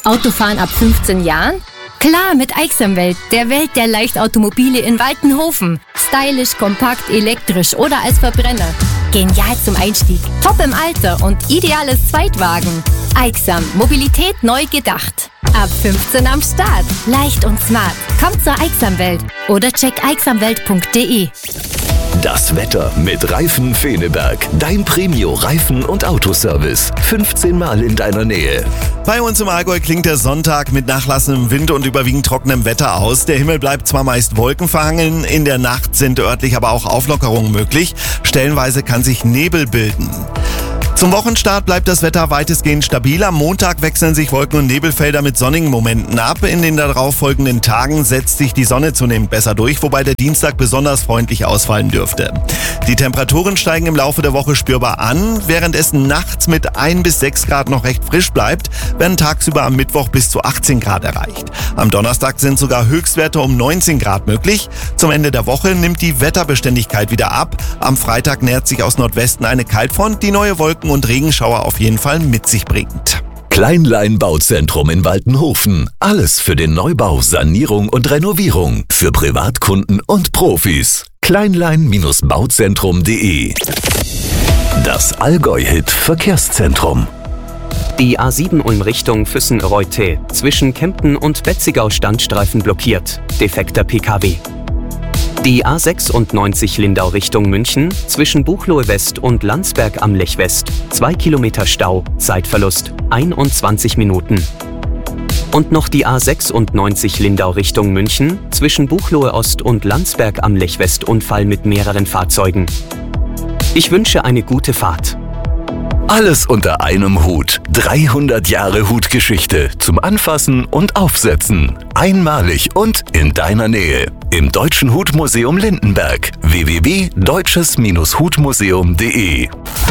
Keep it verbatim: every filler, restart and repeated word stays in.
Autofahren ab fünfzehn Jahren? Klar, mit Aixamwelt, der Welt der Leichtautomobile in Waltenhofen. Stylisch, kompakt, elektrisch oder als Verbrenner. Genial zum Einstieg, top im Alter und ideales Zweitwagen. Aixam, Mobilität neu gedacht. Ab fünfzehn am Start. Leicht und smart. Kommt zur Aixamwelt oder check aixamwelt punkt de. Das Wetter mit Reifen Feneberg. Dein Premio-Reifen- und Autoservice. fünfzehn Mal in deiner Nähe. Bei uns im Allgäu klingt der Sonntag mit nachlassendem Wind und überwiegend trockenem Wetter aus. Der Himmel bleibt zwar meist wolkenverhangen, in der Nacht sind örtlich aber auch Auflockerungen möglich. Stellenweise kann sich Nebel bilden. Zum Wochenstart bleibt das Wetter weitestgehend stabil. Am Montag wechseln sich Wolken- und Nebelfelder mit sonnigen Momenten ab. In den darauffolgenden Tagen setzt sich die Sonne zunehmend besser durch, wobei der Dienstag besonders freundlich ausfallen dürfte. Die Temperaturen steigen im Laufe der Woche spürbar an. Während es nachts mit ein bis sechs Grad noch recht frisch bleibt, werden tagsüber am Mittwoch bis zu achtzehn Grad erreicht. Am Donnerstag sind sogar Höchstwerte um neunzehn Grad möglich. Zum Ende der Woche nimmt die Wetterbeständigkeit wieder ab. Am Freitag nähert sich aus Nordwesten eine Kaltfront, die neue Wolken und Regenschauer auf jeden Fall mit sich bringt. Kleinlein Bauzentrum in Waltenhofen. Alles für den Neubau, Sanierung und Renovierung. Für Privatkunden und Profis. kleinlein Bauzentrum punkt de. Das Allgäu-Hit Verkehrszentrum. Die A sieben Ulm Richtung Füssen-Reutte. Zwischen Kempten und Betzigau Standstreifen blockiert. Defekter P K W. Die A sechsundneunzig Lindau Richtung München, zwischen Buchloe West und Landsberg am Lech West, zwei Kilometer Stau, Zeitverlust, einundzwanzig Minuten. Und noch die A sechsundneunzig Lindau Richtung München, zwischen Buchloe Ost und Landsberg am Lech West Unfall mit mehreren Fahrzeugen. Ich wünsche eine gute Fahrt. Alles unter einem Hut. dreihundert Jahre Hutgeschichte zum Anfassen und Aufsetzen. Einmalig und in deiner Nähe. Im Deutschen Hutmuseum Lindenberg. w w w punkt deutsches Hutmuseum punkt de